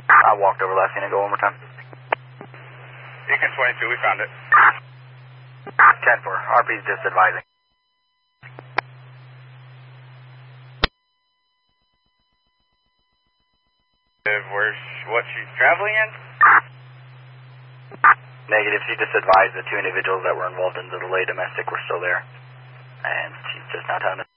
I walked over last thing to go one more time. Beacon 22, we found it. 10-4, RP's just advising. What she's traveling in? Negative, she just advised the two individuals that were involved in the delayed domestic were still there. And she's just not telling us.